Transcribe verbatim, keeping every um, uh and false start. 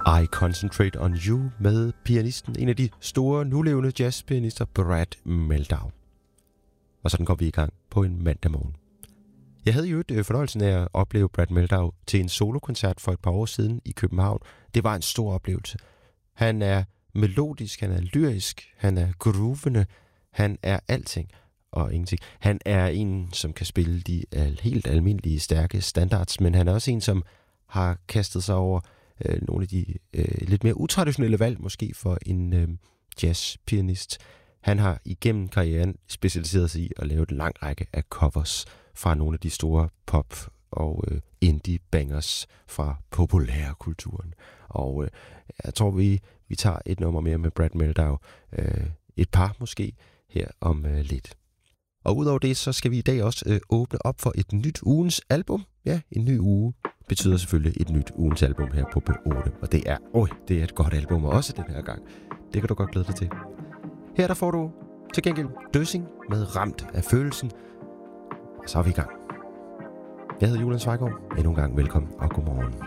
I Concentrate on You med pianisten, en af de store nulevende jazzpianister, Brad Mehldau. Og sådan går vi i gang på en mandag morgen. Jeg havde jo et fornøjelsen af at opleve Brad Mehldau til en solokoncert for et par år siden i København. Det var en stor oplevelse. Han er melodisk, han er lyrisk, han er groovende, han er alting og ingenting. Han er en, som kan spille de helt almindelige, stærke standards, men han er også en, som har kastet sig over øh, nogle af de øh, lidt mere utraditionelle valg, måske for en øh, jazzpianist. Han har igennem karrieren specialiseret sig i at lave en lang række af covers fra nogle af de store pop- og øh, indie-bangers fra populærkulturen. Og øh, jeg tror, vi, vi tager et nummer mere med Brad Mehldau. Øh, et par måske her om øh, lidt. Og udover det, så skal vi i dag også øh, åbne op for et nyt ugens album. Ja, en ny uge betyder selvfølgelig et nyt ugens album her på B otte. Og det er, øj, det er et godt album også den her gang. Det kan du godt glæde dig til. Her der får du til gengæld Døssing med Ramt af følelsen. Og så er vi i gang. Jeg hedder Julian Zweigård. Endnu en gang velkommen og godmorgen.